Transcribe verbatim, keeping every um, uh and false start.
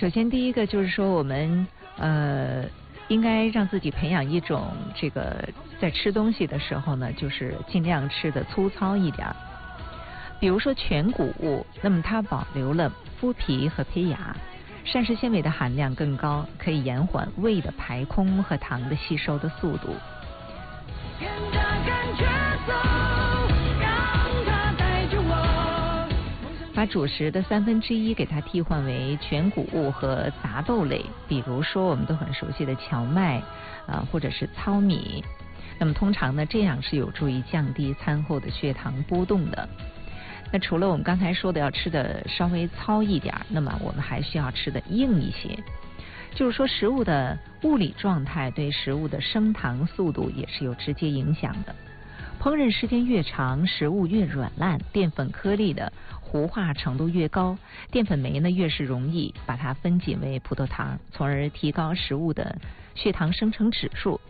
首先第一个就是说我们呃应该让自己培养一种这个在吃东西的时候呢，就是尽量吃的粗糙一点。比如说全谷物，那么它保留了麸皮和胚芽，膳食纤维的含量更高，可以延缓胃的排空和糖的吸收的速度。把主食的三分之一给它替换为全谷物和杂豆类，比如说我们都很熟悉的荞麦啊、呃，或者是糙米。那么通常呢，这样是有助于降低餐后的血糖波动的。那除了我们刚才说的要吃的稍微糙一点，那么我们还需要吃的硬一些。就是说食物的物理状态对食物的升糖速度也是有直接影响的。烹饪时间越长，食物越软烂，淀粉颗粒的糊化程度越高，淀粉酶呢越是容易把它分解为葡萄糖，从而提高食物的血糖生成指数，